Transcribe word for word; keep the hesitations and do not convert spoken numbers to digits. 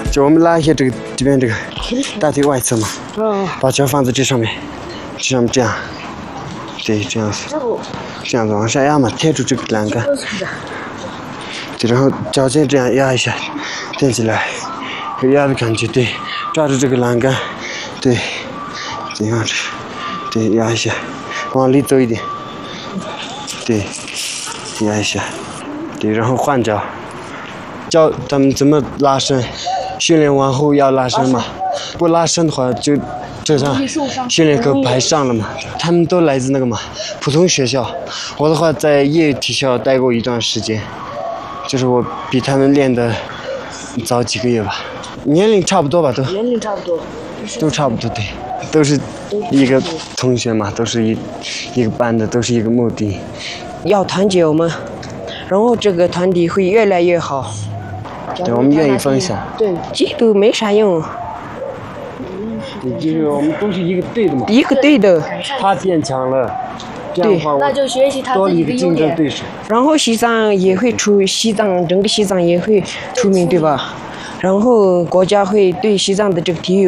就我们拉一下这个这边这个大腿外侧嘛，把脚放在这上面，这上面这样，对，这样子，这样子往下压嘛，贴住这个栏杆，对，然后脚尖这样压一下，垫起来，有压的感觉，对，抓住这个栏杆，对，这样子，对，压一下，往里走一点，对，压一下，对，然后换脚，教他们怎么拉伸，训练完后要拉伸嘛，不拉伸的话就这样训练课排上了嘛。他们都来自那个嘛普通学校，我的话在业余体校待过一段时间，就是我比他们练的早几个月吧，年龄差不多吧都。 年龄差不多。 都差不多对，都是一个同学嘛，都是一一个班的，都是一个目的。 要团结我们，然后这个团体会越来越好。 对，我们愿意分享。 对，嫉妒没啥用。 就是我们都是一个队的嘛。 一个队的。 他变强了，这样的话那就学习他多了一个自己的优点。 竞争对手。 然后西藏也会出西藏，整个西藏也会出名，对吧？然后国家会对西藏的这个体育